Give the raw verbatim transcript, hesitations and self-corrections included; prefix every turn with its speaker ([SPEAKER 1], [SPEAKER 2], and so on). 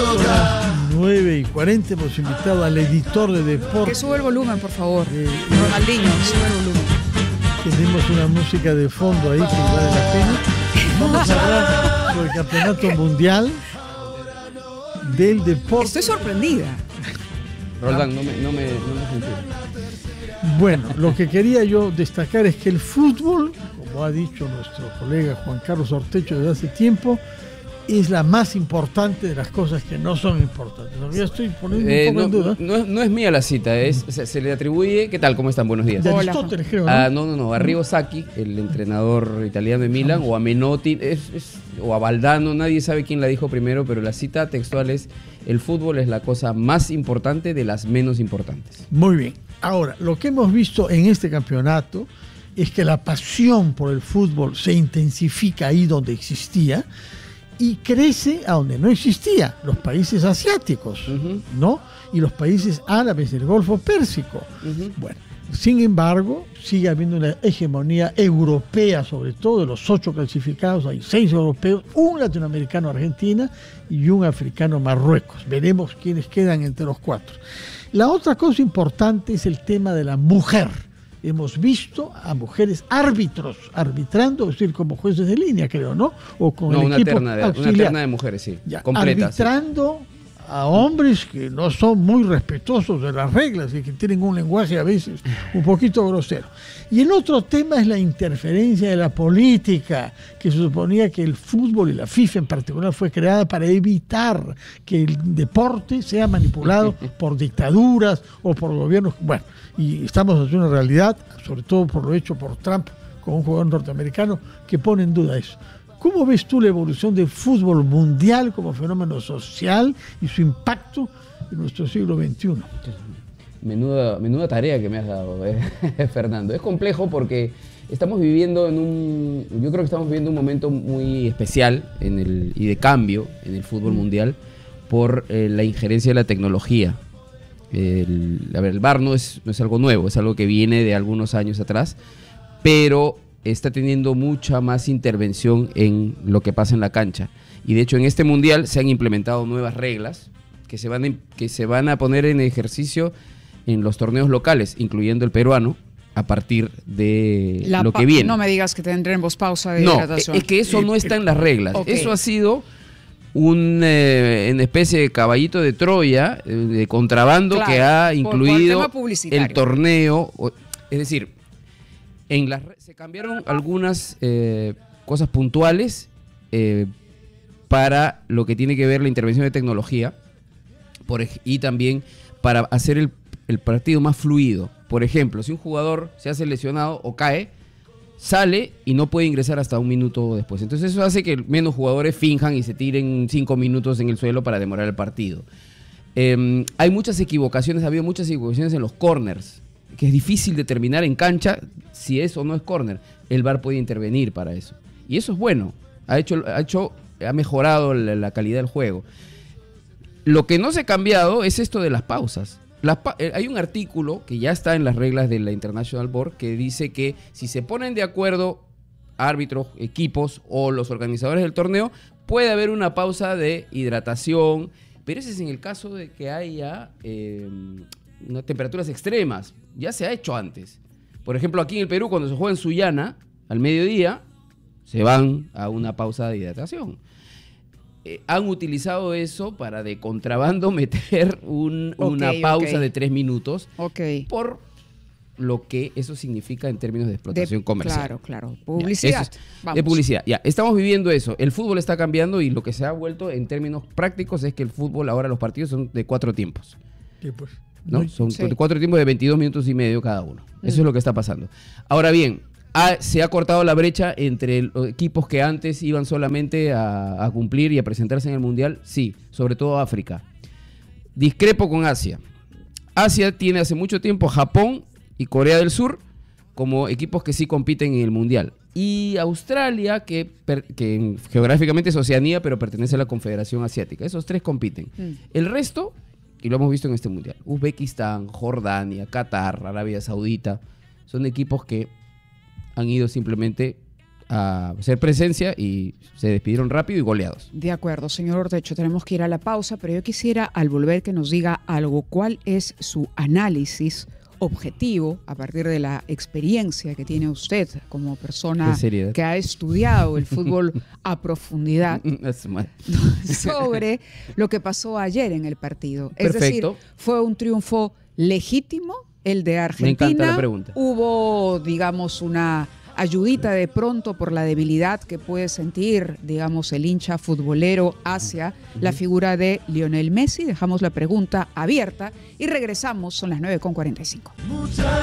[SPEAKER 1] nueve y cuarenta hemos invitado al editor de deportes.
[SPEAKER 2] Que sube el volumen, por favor. Eh, Ronaldinho, sube el volumen.
[SPEAKER 1] Tenemos una música de fondo ahí que vale la pena. Vamos a hablar sobre el campeonato mundial del deporte.
[SPEAKER 2] Estoy sorprendida.
[SPEAKER 3] Roldán, no me, no me, no me sentí.
[SPEAKER 1] Bueno, lo que quería yo destacar es que el fútbol, como ha dicho nuestro colega Juan Carlos Ortecho desde hace tiempo, es la más importante de las cosas que no son importantes. Yo estoy poniendo
[SPEAKER 3] eh,
[SPEAKER 1] un poco
[SPEAKER 3] no,
[SPEAKER 1] en duda.
[SPEAKER 3] No, no es mía la cita, es, se, se le atribuye. ¿Qué tal? ¿Cómo están? Buenos días.
[SPEAKER 1] De Aristóteles, creo, ¿no?
[SPEAKER 3] Ah, no, no, no. Arrigo Sacchi, el entrenador italiano de Milan, o a Menotti, es, es, o a Valdano, nadie sabe quién la dijo primero, pero la cita textual es: el fútbol es la cosa más importante de las menos importantes.
[SPEAKER 1] Muy bien. Ahora, lo que hemos visto en este campeonato es que la pasión por el fútbol se intensifica ahí donde existía y crece a donde no existía, los países asiáticos, uh-huh. ¿no? Y los países árabes del Golfo Pérsico. Uh-huh. Bueno, sin embargo, sigue habiendo una hegemonía europea, sobre todo de los ocho clasificados, hay seis europeos, un latinoamericano, Argentina, y un africano, Marruecos. Veremos quiénes quedan entre los cuatro. La otra cosa importante es el tema de la mujer. Hemos visto a mujeres árbitros arbitrando, es decir, como jueces de línea, creo, ¿no? O con
[SPEAKER 3] no,
[SPEAKER 1] el
[SPEAKER 3] una
[SPEAKER 1] equipo
[SPEAKER 3] terna de,
[SPEAKER 1] auxiliar.
[SPEAKER 3] Una terna de mujeres, sí,
[SPEAKER 1] ya,
[SPEAKER 3] completa.
[SPEAKER 1] Arbitrando sí. a hombres que no son muy respetuosos de las reglas y que tienen un lenguaje a veces un poquito grosero. Y el otro tema es la interferencia de la política, que se suponía que el fútbol y la FIFA en particular fue creada para evitar que el deporte sea manipulado por dictaduras o por gobiernos. Bueno, y estamos ante una realidad, sobre todo por lo hecho por Trump con un jugador norteamericano, que pone en duda eso. ¿Cómo ves tú la evolución del fútbol mundial como fenómeno social y su impacto en nuestro siglo veintiuno?
[SPEAKER 3] Menuda, menuda tarea que me has dado, eh, Fernando. Es complejo porque estamos viviendo en un... Yo creo que estamos viviendo un momento muy especial en el, y de cambio en el fútbol mm. mundial por eh, la injerencia de la tecnología. El, a ver, el V A R no es, no es algo nuevo, es algo que viene de algunos años atrás, pero está teniendo mucha más intervención en lo que pasa en la cancha. Y de hecho en este mundial se han implementado nuevas reglas que se van a, que se van a poner en ejercicio en los torneos locales, incluyendo el peruano, a partir de
[SPEAKER 2] la
[SPEAKER 3] lo que viene.
[SPEAKER 2] No me digas que tendremos pausa de
[SPEAKER 3] no,
[SPEAKER 2] hidratación.
[SPEAKER 3] Es que eso no está en las reglas.
[SPEAKER 2] Okay.
[SPEAKER 3] Eso ha sido un, eh, una especie de caballito de Troya, eh, de contrabando, claro, que ha incluido por, por el torneo. Es decir, en las, se cambiaron algunas eh, cosas puntuales eh, para lo que tiene que ver la intervención de tecnología por, y también para hacer el el partido más fluido. Por ejemplo, si un jugador se hace lesionado o cae, sale y no puede ingresar hasta un minuto después. Entonces eso hace que menos jugadores finjan y se tiren cinco minutos en el suelo para demorar el partido. Eh, hay muchas equivocaciones, ha habido muchas equivocaciones en los corners, que es difícil determinar en cancha si es o no es corner. El V A R puede intervenir para eso. Y eso es bueno. Ha hecho, ha hecho, ha mejorado la, la calidad del juego. Lo que no se ha cambiado es esto de las pausas. Las pa- hay un artículo que ya está en las reglas de la International Board que dice que si se ponen de acuerdo árbitros, equipos o los organizadores del torneo, puede haber una pausa de hidratación, pero ese es en el caso de que haya eh, unas temperaturas extremas. Ya se ha hecho antes. Por ejemplo, aquí en el Perú, cuando se juega en Sullana, al mediodía, se van a una pausa de hidratación. Eh, han utilizado eso para de contrabando meter un, okay, una pausa okay. de tres minutos
[SPEAKER 2] okay.
[SPEAKER 3] por lo que eso significa en términos de explotación
[SPEAKER 2] de,
[SPEAKER 3] comercial.
[SPEAKER 2] Claro, claro. Publicidad.
[SPEAKER 3] Es, de publicidad. Ya, estamos viviendo eso. El fútbol está cambiando y lo que se ha vuelto en términos prácticos es que el fútbol, ahora los partidos son de cuatro tiempos.
[SPEAKER 1] Sí, pues.
[SPEAKER 3] ¿No? Son sí. cuatro tiempos de veintidós minutos y medio cada uno. Mm. Eso es lo que está pasando. Ahora bien, Ha, se ha cortado la brecha entre los equipos que antes iban solamente a, a cumplir y a presentarse en el Mundial, sí, sobre todo África. Discrepo con Asia. Asia tiene hace mucho tiempo Japón y Corea del Sur como equipos que sí compiten en el Mundial. Y Australia, que, per, que geográficamente es Oceanía, pero pertenece a la Confederación Asiática. Esos tres compiten. Mm. El resto, y lo hemos visto en este Mundial, Uzbekistán, Jordania, Qatar, Arabia Saudita, son equipos que han ido simplemente a hacer presencia y se despidieron rápido y goleados.
[SPEAKER 2] De acuerdo, señor Ortecho, tenemos que ir a la pausa, pero yo quisiera al volver que nos diga algo. ¿Cuál es su análisis objetivo a partir de la experiencia que tiene usted como persona que ha estudiado el fútbol a profundidad sobre lo que pasó ayer en el partido? Es
[SPEAKER 3] Perfecto.
[SPEAKER 2] decir, fue un triunfo legítimo el de Argentina.
[SPEAKER 3] Me encanta la pregunta.
[SPEAKER 2] Hubo, digamos, una ayudita de pronto por la debilidad que puede sentir, digamos, el hincha futbolero hacia uh-huh. la figura de Lionel Messi. Dejamos la pregunta abierta y regresamos, son las nueve con cuarenta y cinco.